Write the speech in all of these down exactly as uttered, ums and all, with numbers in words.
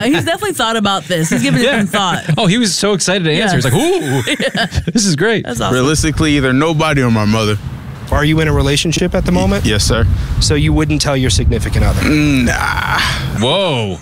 He's definitely thought about this. He's given it Yeah. some thought. Oh, he was so excited to answer. Yeah. He's like, ooh, Yeah. this is great. That's awesome. Realistically, either nobody or my mother. Are you in a relationship at the moment? Yes, sir. So you wouldn't tell your significant other? Nah. Whoa.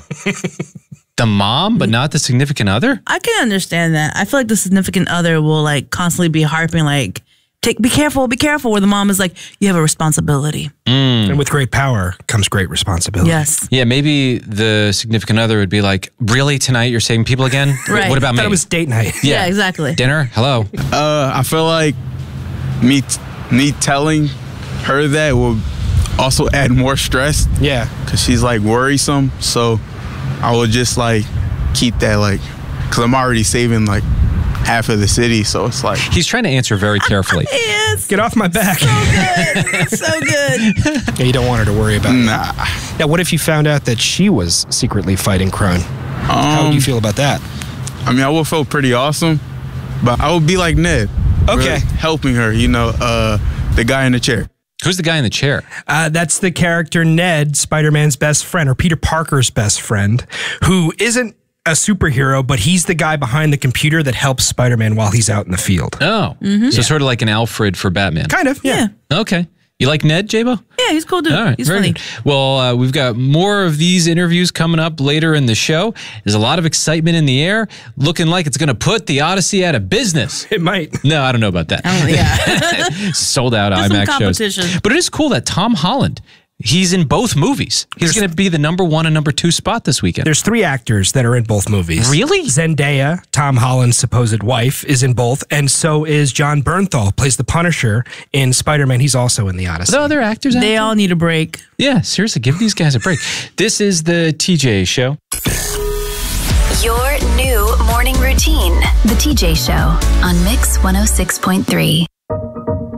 The mom, but not the significant other? I can understand that. I feel like the significant other will like constantly be harping like, take, be careful, be careful. Where the mom is like, you have a responsibility. And with great power comes great responsibility. Yes. Yeah, maybe the significant other would be like, really, tonight you're saving people again? Right. What about I me? thought it was date night. Yeah, exactly. Dinner? Hello? Uh, I feel like me t- me telling her that will also add more stress Yeah. because she's like worrisome. So I will just like keep that like, because I'm already saving like half of the city. So it's like, He's trying to answer very carefully. Yes. Get off my back. So good. So good. Yeah, you don't want her to worry about it. nah. Now, what if you found out that she was secretly fighting crime? How would you feel about that? I mean, I would feel pretty awesome, but I would be like Ned. Okay. really helping her, you know, uh, the guy in the chair. Who's the guy in the chair? Uh, that's the character Ned, Spider-Man's best friend, or Peter Parker's best friend, who isn't a superhero, but he's the guy behind the computer that helps Spider-Man while he's out in the field. Oh, so sort of like an Alfred for Batman. Kind of, yeah. Yeah. Okay. You like Ned, J-Bo? Yeah, he's cool dude. All right, He's very funny. good. Well, uh, we've got more of these interviews coming up later in the show. There's a lot of excitement in the air, looking like it's going to put the Odyssey out of business. It might. No, I don't know about that. Oh, yeah. Sold out There's some IMAX competition. shows. But it is cool that Tom Holland, he's in both movies. He's going to be the number one and number two spot this weekend. There's three actors that are in both movies. Really? Zendaya, Tom Holland's supposed wife, is in both, and so is John Bernthal, plays the Punisher in Spider-Man. He's also in the Odyssey. Are there other actors out They there? all need a break. Yeah, seriously, give these guys a break. This is the T J Show. Your new morning routine. The T J Show on Mix one oh six point three.